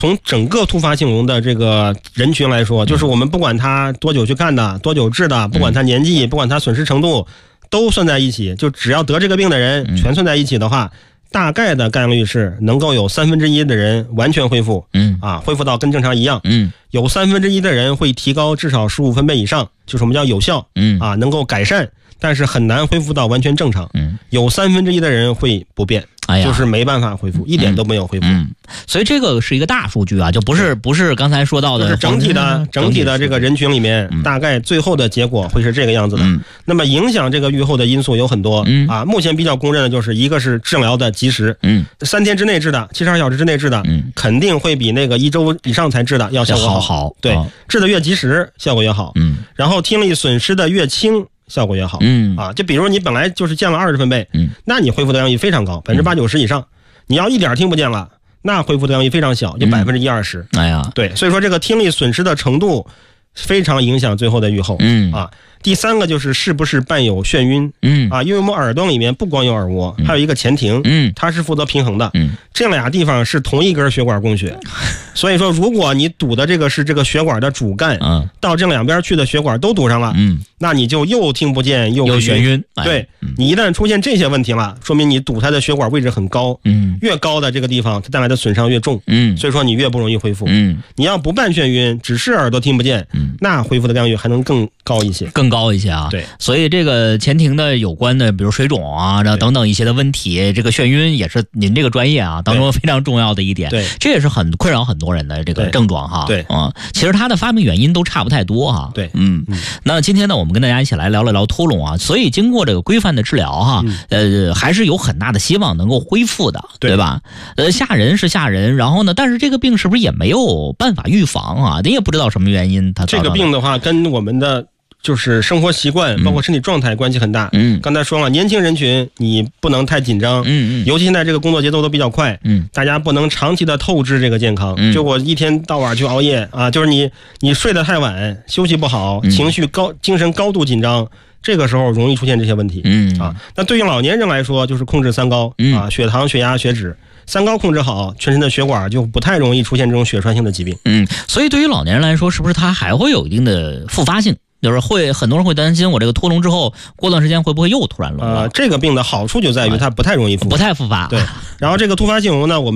从整个突发性溶的这个人群来说，就是我们不管他多久去看的，多久治的，不管他年纪，不管他损失程度，都算在一起。就只要得这个病的人全算在一起的话，大概的概率是能够有1/3的人完全恢复，恢复到跟正常一样，有1/3的人会提高至少15分贝以上，就是我们叫有效，能够改善，但是很难恢复到完全正常，有1/3的人会不变。就是没办法恢复，一点都没有恢复。 所以这个是一个大数据啊，就不是刚才说到的， 就是整体的这个人群里面，大概最后的结果会是这个样子的。那么影响这个预后的因素有很多目前比较公认的就是一个是治疗的及时，3天之内治的，72小时之内治的，肯定会比那个1周以上才治的要效果好。对，治的越及时，效果越好。然后听力损失的越轻，效果越好。就比如你本来就是见了20分贝，那你恢复的概率非常高，80%-90%以上。你要一点听不见了，那恢复的概率非常小，就1%-20%。对，所以说这个听力损失的程度非常影响最后的预后。第三个就是是不是伴有眩晕。因为我们耳朵里面不光有耳蜗，还有一个前庭，它是负责平衡的。这俩地方是同一根血管供血，所以说如果你堵的这个是这个血管的主干，到这两边去的血管都堵上了，那你就又听不见又眩晕。 对，你一旦出现这些问题了，说明你堵它的血管位置很高，越高的这个地方它带来的损伤越重，所以说你越不容易恢复。你要不伴眩晕，只是耳朵听不见，那恢复的概率还能更高一些。 对，所以这个前庭的有关的，比如水肿啊，等等一些的问题，这个眩晕也是您这个专业当中非常重要的一点。 对， 这也是很困扰很多人的这个症状哈。 对， 其实它的发病原因都差不太多哈。 对， 那今天呢，我们跟大家一起来聊了聊突聋所以经过这个规范的治疗哈，还是有很大的希望能够恢复的，对吧？吓人是吓人，然后呢，但是这个病是不是也没有办法预防你也不知道什么原因它这个病的话跟我们的就是生活习惯包括身体状态关系很大。刚才说了，年轻人群你不能太紧张，尤其现在这个工作节奏都比较快，大家不能长期的透支这个健康。就我一天到晚去熬夜就是你睡得太晚，休息不好，情绪高，精神高度紧张，这个时候容易出现这些问题。那对于老年人来说，就是控制3高血糖、血压、血脂。3高控制好，全身的血管就不太容易出现这种血栓性的疾病。 所以对于老年人来说，是不是它还会有一定的复发性？就是很多人会担心，我这个脱聋之后，过段时间会不会又突然聋了？ 这个病的好处就在于它不太容易复发， 不太复发。 对，然后这个突发性聋呢，我们